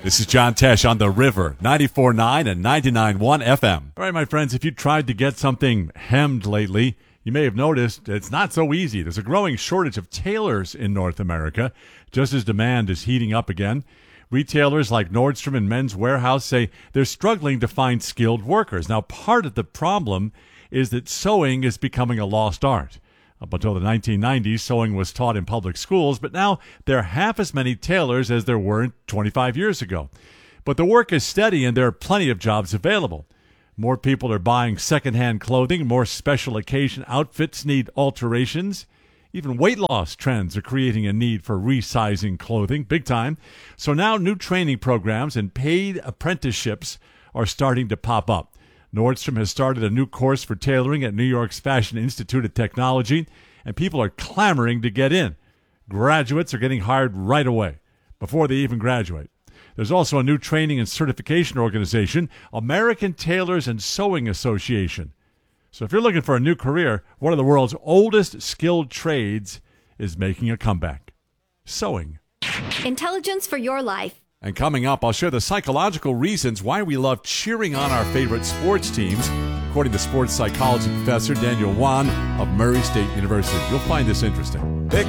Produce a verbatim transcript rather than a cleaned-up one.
This is John Tesh on The River, ninety-four point nine and ninety-nine point one F M. All right, my friends, if you tried to get something hemmed lately, you may have noticed it's not so easy. There's a growing shortage of tailors in North America, just as demand is heating up again. Retailers like Nordstrom and Men's Warehouse say they're struggling to find skilled workers. Now, part of the problem is that sewing is becoming a lost art. Up until the nineteen nineties, sewing was taught in public schools, but now there are half as many tailors as there were twenty-five years ago. But the work is steady and there are plenty of jobs available. More people are buying secondhand clothing, more special occasion outfits need alterations. Even weight loss trends are creating a need for resizing clothing, big time. So now new training programs and paid apprenticeships are starting to pop up. Nordstrom has started a new course for tailoring at New York's Fashion Institute of Technology, and people are clamoring to get in. Graduates are getting hired right away, before they even graduate. There's also a new training and certification organization, American Tailors and Sewing Association. So if you're looking for a new career, one of the world's oldest skilled trades is making a comeback. Sewing. Intelligence for your life. And coming up, I'll share the psychological reasons why we love cheering on our favorite sports teams, according to sports psychology professor Daniel Wan of Murray State University. You'll find this interesting. Pick